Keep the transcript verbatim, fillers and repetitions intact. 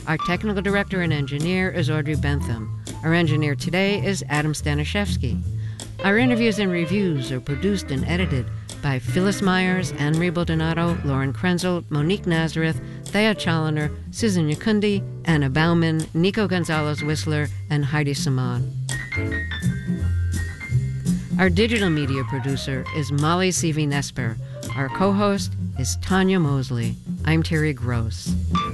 Our technical director and engineer is Audrey Bentham. Our engineer today is Adam Stanishevsky. Our interviews and reviews are produced and edited by Phyllis Myers, Anne-Marie Baldonado, Lauren Krenzel, Monique Nazareth, Thea Challoner, Susan Yakundi, Anna Bauman, Nico Gonzalez-Whistler, and Heidi Saman. Our digital media producer is Molly Seavey-Nesper. Our co-host is Tanya Mosley. I'm Terry Gross.